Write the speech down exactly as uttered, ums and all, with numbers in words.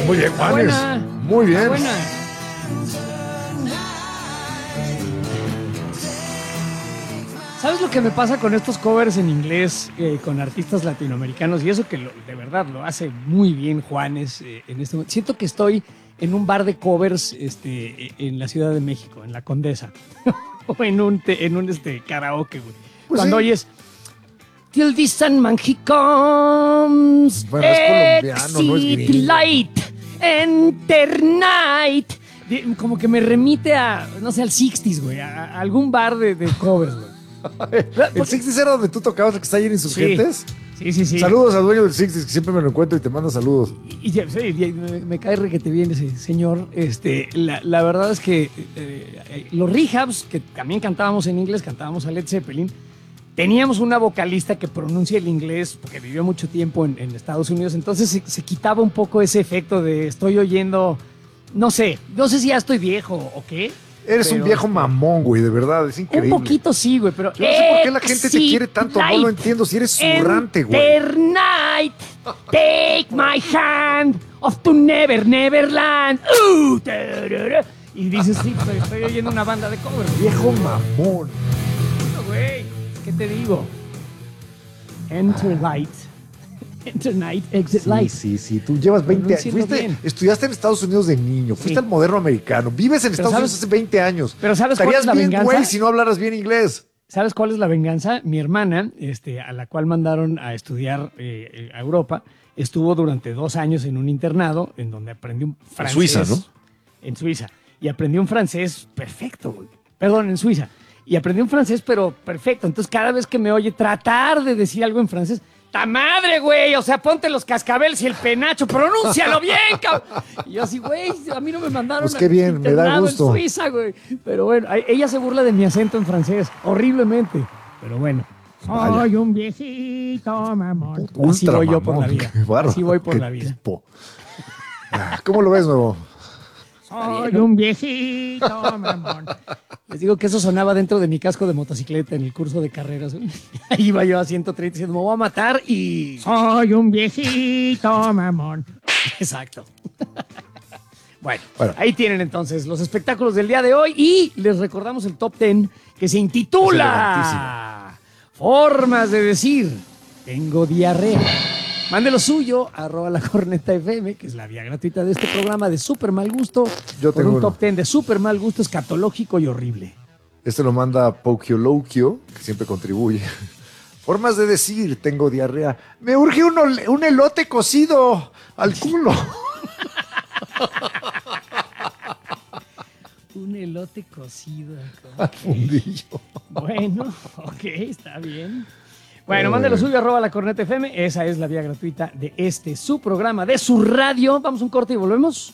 Muy bien, Juanes. Buena. Muy bien. Buena. ¿Sabes lo que me pasa con estos covers en inglés eh, con artistas latinoamericanos? Y eso que lo, de verdad lo hace muy bien Juanes eh, en este momento. Siento que estoy en un bar de covers este, en la Ciudad de México, en la Condesa. O en un, te, en un este, karaoke, güey. Pues Cuando sí. oyes... Till the Sandman he comes, Bueno, es colombiano, no es exit gringo. light, enter night. De- Como que me remite a, no sé, al sixties, güey, a, a algún bar de, de covers, güey. ¿El sixties era donde tú tocabas, el que está ahí en Insurgentes? Sí, sí, sí. Saludos al dueño del sixties, que siempre me lo encuentro y te manda saludos. Y, y- sí, y- me, me cae re que te viene ese señor. Este, la, la verdad es que eh, eh, los rehabs, que también cantábamos en inglés, cantábamos a Led Zeppelin, teníamos una vocalista que pronuncia el inglés porque vivió mucho tiempo en, en Estados Unidos, entonces se, se quitaba un poco ese efecto de estoy oyendo, no sé, no sé si ya estoy viejo o qué. Eres pero, un viejo este, mamón, güey, de verdad, es increíble. Un poquito sí, güey, pero... Yo no sé por qué la gente te quiere tanto, no lo entiendo, si eres zurrante, güey. Enter night, take my hand, off to never, neverland. Uh, tarara. Y dices, sí, pero estoy oyendo una banda de covers. Viejo mamón. No, güey, ¿qué te digo? Enter light, enter night, exit Sí, light. sí, sí, tú llevas veinte años. Pronúncialo Fuiste, bien. estudiaste en Estados Unidos de niño, fuiste Sí. al moderno americano, vives en Estados ¿sabes- Unidos hace veinte años. pero ¿sabes cuál Estarías es la bien, venganza? güey, si no hablaras bien inglés. ¿Sabes cuál es la venganza? Mi hermana, este, a la cual mandaron a estudiar eh, a Europa, estuvo durante dos años en un internado en donde aprendió un francés. Suiza, ¿no? En Suiza. Y aprendió un francés perfecto, güey. Perdón, en Suiza. Y aprendió un francés, pero perfecto. Entonces, cada vez que me oye tratar de decir algo en francés, ¡ta madre, güey! O sea, ponte los cascabeles y el penacho, pronúncialo bien, cabrón. Y yo así, güey, a mí no me mandaron Pues qué bien, al me da internado gusto. en Suiza, güey. Pero bueno, a- ella se burla de mi acento en francés, horriblemente. Pero bueno. Vaya. Soy un viejito mamón. Ultra Así voy yo por mamón, la vida. qué bárbaro, Así voy por qué la vida. tipo. Ah, ¿Cómo lo ves, nuevo? Soy un viejito mamón. Les digo que eso sonaba dentro de mi casco de motocicleta en el curso de carreras. Ahí iba yo a ciento treinta diciendo, me voy a matar y... Soy un viejito mamón. Exacto. Bueno, Bueno. ahí tienen entonces los espectáculos del día de hoy y les recordamos el top diez que se intitula Formas de decir tengo diarrea. Mande lo suyo, arroba la corneta F M, que es la vía gratuita de este programa de súper mal gusto. Yo por tengo un top uno. diez de súper mal gusto escatológico y horrible. Este lo manda Pokiolokio, que siempre contribuye. Formas de decir, tengo diarrea. Me urge un, ole- un elote cocido al culo. Un elote cocido. Al fundillo. Bueno, ok, está bien. Bueno, mándelo suyo, arroba la corneta F M. Esa es la vía gratuita de este, su programa, de su radio. Vamos a un corte y volvemos.